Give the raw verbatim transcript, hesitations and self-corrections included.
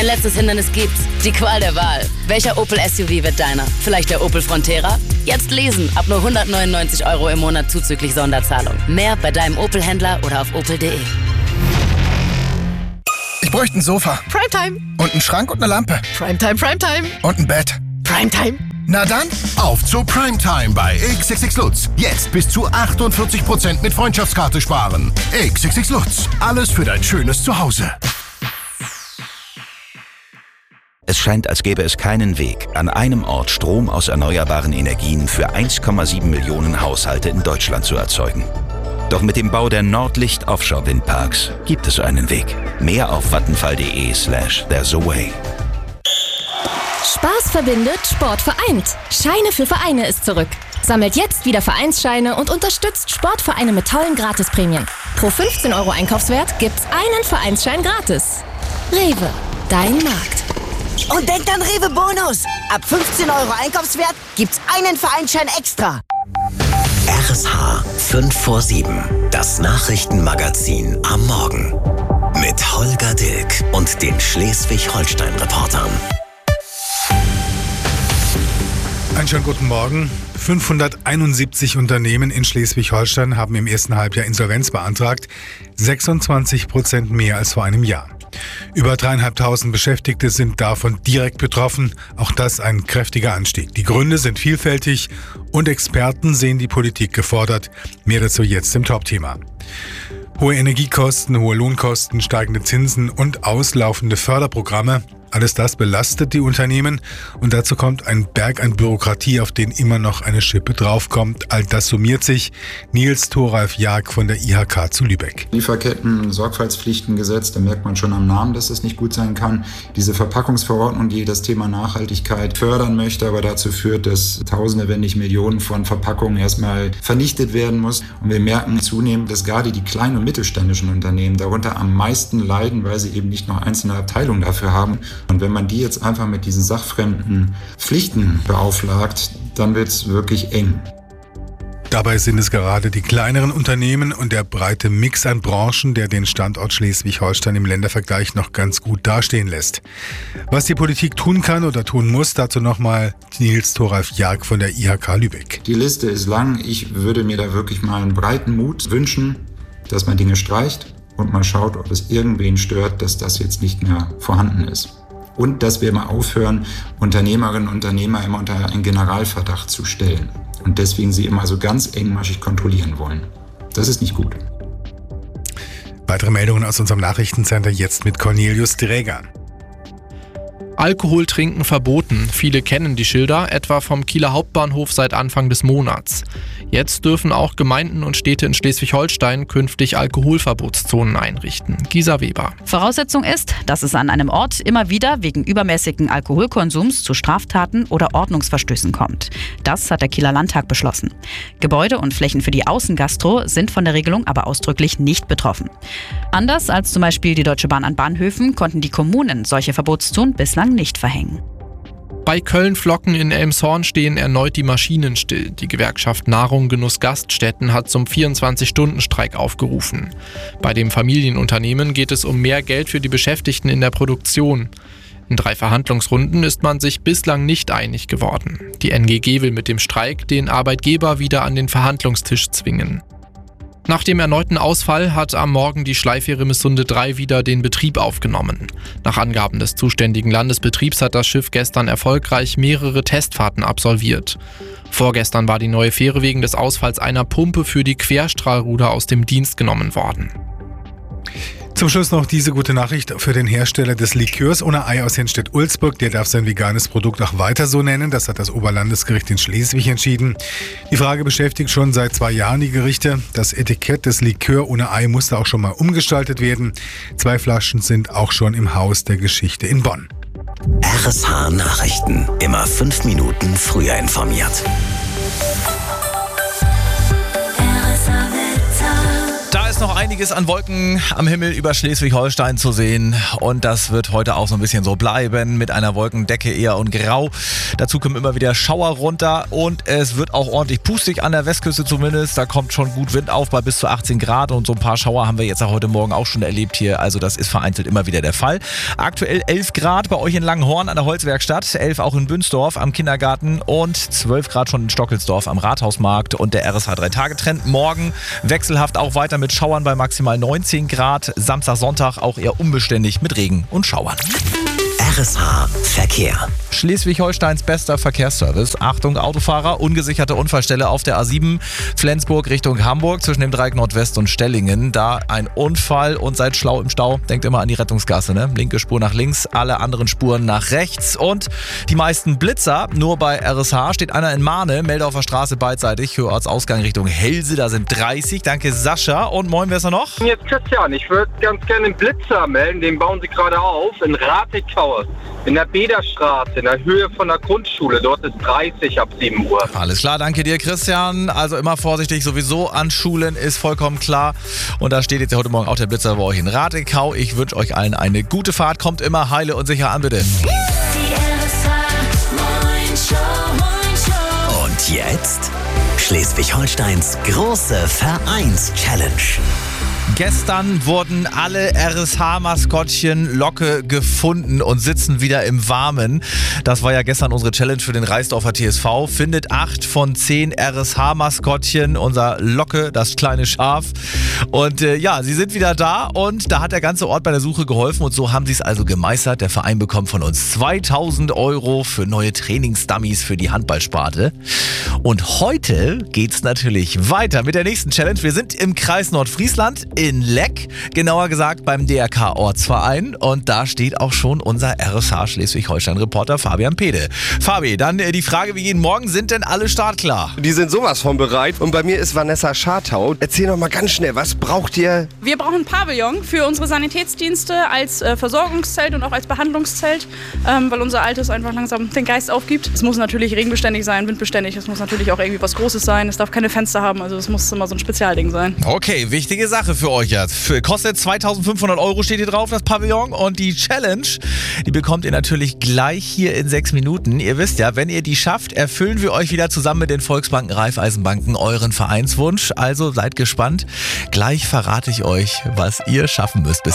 Ein letztes Hindernis gibt's. Die Qual der Wahl. Welcher Opel S U V wird deiner? Vielleicht der Opel Frontera? Jetzt lesen. Ab nur hundertneunundneunzig Euro im Monat zuzüglich Sonderzahlung. Mehr bei deinem Opel-Händler oder auf opel punkt de. Ich bräuchte ein Sofa. Primetime. Und einen Schrank und eine Lampe. Primetime, Primetime. Und ein Bett. Primetime. Na dann, auf zu Primetime bei X X X Lutz. Jetzt bis zu achtundvierzig Prozent mit Freundschaftskarte sparen. X X X Lutz. Alles für dein schönes Zuhause. Es scheint, als gäbe es keinen Weg, an einem Ort Strom aus erneuerbaren Energien für eins Komma sieben Millionen Haushalte in Deutschland zu erzeugen. Doch mit dem Bau der Nordlicht Offshore Windparks gibt es einen Weg. Mehr auf vattenfall.de slash there's a way. Spaß verbindet, Sport vereint. Scheine für Vereine ist zurück. Sammelt jetzt wieder Vereinsscheine und unterstützt Sportvereine mit tollen Gratisprämien. Pro fünfzehn Euro Einkaufswert gibt's einen Vereinsschein gratis. Rewe, dein Markt. Und denkt an Rewe Bonus. Ab fünfzehn Euro Einkaufswert gibt's einen Vereinsschein extra. R S H fünf vor sieben, das Nachrichtenmagazin am Morgen. Mit Holger Dilk und den Schleswig-Holstein-Reportern. Einen schönen guten Morgen. fünfhunderteinundsiebzig Unternehmen in Schleswig-Holstein haben im ersten Halbjahr Insolvenz beantragt. sechsundzwanzig Prozent mehr als vor einem Jahr. Über dreieinhalbtausend Beschäftigte sind davon direkt betroffen. Auch das ein kräftiger Anstieg. Die Gründe sind vielfältig und Experten sehen die Politik gefordert. Mehr dazu jetzt im Top-Thema. Hohe Energiekosten, hohe Lohnkosten, steigende Zinsen und auslaufende Förderprogramme. Alles das belastet die Unternehmen und dazu kommt ein Berg an Bürokratie, auf den immer noch eine Schippe draufkommt. All das summiert sich. Nils Thoralf Jag von der I H K zu Lübeck. Lieferketten, Sorgfaltspflichtengesetz, da merkt man schon am Namen, dass es nicht gut sein kann. Diese Verpackungsverordnung, die das Thema Nachhaltigkeit fördern möchte, aber dazu führt, dass Tausende, wenn nicht Millionen von Verpackungen erstmal vernichtet werden muss. Und wir merken zunehmend, dass gerade die kleinen und mittelständischen Unternehmen darunter am meisten leiden, weil sie eben nicht noch einzelne Abteilungen dafür haben. Und wenn man die jetzt einfach mit diesen sachfremden Pflichten beauflagt, dann wird es wirklich eng. Dabei sind es gerade die kleineren Unternehmen und der breite Mix an Branchen, der den Standort Schleswig-Holstein im Ländervergleich noch ganz gut dastehen lässt. Was die Politik tun kann oder tun muss, dazu nochmal Nils Thoralf Jag von der I H K Lübeck. Die Liste ist lang. Ich würde mir da wirklich mal einen breiten Mut wünschen, dass man Dinge streicht und mal schaut, ob es irgendwen stört, dass das jetzt nicht mehr vorhanden ist. Und dass wir mal aufhören, Unternehmerinnen und Unternehmer immer unter einen Generalverdacht zu stellen und deswegen sie immer so ganz engmaschig kontrollieren wollen. Das ist nicht gut. Weitere Meldungen aus unserem Nachrichtencenter jetzt mit Cornelius Dräger. Alkohol trinken verboten. Viele kennen die Schilder, etwa vom Kieler Hauptbahnhof seit Anfang des Monats. Jetzt dürfen auch Gemeinden und Städte in Schleswig-Holstein künftig Alkoholverbotszonen einrichten. Gisa Weber. Voraussetzung ist, dass es an einem Ort immer wieder wegen übermäßigen Alkoholkonsums zu Straftaten oder Ordnungsverstößen kommt. Das hat der Kieler Landtag beschlossen. Gebäude und Flächen für die Außengastro sind von der Regelung aber ausdrücklich nicht betroffen. Anders als zum Beispiel die Deutsche Bahn an Bahnhöfen konnten die Kommunen solche Verbotszonen bislang nicht verhängen. Bei Köln-Flocken in Elmshorn stehen erneut die Maschinen still. Die Gewerkschaft Nahrung, Genuss, Gaststätten hat zum vierundzwanzig-Stunden-Streik aufgerufen. Bei dem Familienunternehmen geht es um mehr Geld für die Beschäftigten in der Produktion. In drei Verhandlungsrunden ist man sich bislang nicht einig geworden. Die N G G will mit dem Streik den Arbeitgeber wieder an den Verhandlungstisch zwingen. Nach dem erneuten Ausfall hat am Morgen die Schleifähre Missunde drei wieder den Betrieb aufgenommen. Nach Angaben des zuständigen Landesbetriebs hat das Schiff gestern erfolgreich mehrere Testfahrten absolviert. Vorgestern war die neue Fähre wegen des Ausfalls einer Pumpe für die Querstrahlruder aus dem Dienst genommen worden. Zum Schluss noch diese gute Nachricht für den Hersteller des Likörs ohne Ei aus Henstedt-Ulzburg. Der darf sein veganes Produkt auch weiter so nennen. Das hat das Oberlandesgericht in Schleswig entschieden. Die Frage beschäftigt schon seit zwei Jahren die Gerichte. Das Etikett des Likör ohne Ei musste auch schon mal umgestaltet werden. Zwei Flaschen sind auch schon im Haus der Geschichte in Bonn. R S H Nachrichten. Immer fünf Minuten früher informiert. Da ist noch noch einiges an Wolken am Himmel über Schleswig-Holstein zu sehen und das wird heute auch so ein bisschen so bleiben mit einer Wolkendecke eher und grau. Dazu kommen immer wieder Schauer runter und es wird auch ordentlich pustig an der Westküste zumindest. Da kommt schon gut Wind auf bei bis zu achtzehn Grad und so ein paar Schauer haben wir jetzt auch heute Morgen auch schon erlebt hier. Also das ist vereinzelt immer wieder der Fall. Aktuell elf Grad bei euch in Langenhorn an der Holzwerkstatt, elf auch in Bünsdorf am Kindergarten und zwölf Grad schon in Stockelsdorf am Rathausmarkt und der R S H drei Tage Trend. Morgen wechselhaft auch weiter mit Schauern bei maximal neunzehn Grad. Samstag, Sonntag auch eher unbeständig mit Regen und Schauern. R S H Verkehr. Schleswig-Holsteins bester Verkehrsservice. Achtung Autofahrer, ungesicherte Unfallstelle auf der A sieben, Flensburg Richtung Hamburg zwischen dem Dreieck Nordwest und Stellingen. Da ein Unfall und seid schlau im Stau. Denkt immer an die Rettungsgasse, ne? Linke Spur nach links, alle anderen Spuren nach rechts. Und die meisten Blitzer, nur bei R S H steht einer in Mahne, melde auf der Straße beidseitig, Höherortsausgang Richtung Helse, da sind dreißig. Danke Sascha und moin, wer ist da noch? Jetzt Christian, ich würde ganz gerne den Blitzer melden, den bauen sie gerade auf in Rathekau, in der Bederstraße, in der Höhe von der Grundschule. Dort ist dreißig ab sieben Uhr. Alles klar, danke dir Christian. Also immer vorsichtig, sowieso an Schulen ist vollkommen klar. Und da steht jetzt heute Morgen auch der Blitzer bei euch in Rathekau. Ich wünsche euch allen eine gute Fahrt. Kommt immer heile und sicher an, bitte. Und jetzt Schleswig-Holsteins große Vereins-Challenge. Gestern wurden alle R S H-Maskottchen Locke gefunden und sitzen wieder im Warmen. Das war ja gestern unsere Challenge für den Reisdorfer T S V. Findet acht von zehn R S H-Maskottchen, unser Locke, das kleine Schaf. Und äh, ja, sie sind wieder da und da hat der ganze Ort bei der Suche geholfen und so haben sie es also gemeistert. Der Verein bekommt von uns zweitausend Euro für neue Trainingsdummies für die Handballsparte. Und heute geht's natürlich weiter mit der nächsten Challenge. Wir sind im Kreis Nordfriesland in Leck, genauer gesagt beim D R K-Ortsverein und da steht auch schon unser R S H Schleswig-Holstein-Reporter Fabian Pede. Fabi, dann äh, die Frage wie jeden Morgen, sind denn alle startklar? Die sind sowas von bereit und bei mir ist Vanessa Schartau. Erzähl noch mal ganz schnell, was braucht ihr? Wir brauchen ein Pavillon für unsere Sanitätsdienste als äh, Versorgungszelt und auch als Behandlungszelt, ähm, weil unser Altes einfach langsam den Geist aufgibt. Es muss natürlich regenbeständig sein, windbeständig, es muss natürlich auch irgendwie was Großes sein, es darf keine Fenster haben, also es muss immer so ein Spezialding sein. Okay, wichtige Sache für euch jetzt. Kostet zweitausendfünfhundert Euro, steht hier drauf, das Pavillon. Und die Challenge, die bekommt ihr natürlich gleich hier in sechs Minuten. Ihr wisst ja, wenn ihr die schafft, erfüllen wir euch wieder zusammen mit den Volksbanken, Raiffeisenbanken euren Vereinswunsch. Also seid gespannt. Gleich verrate ich euch, was ihr schaffen müsst. Bis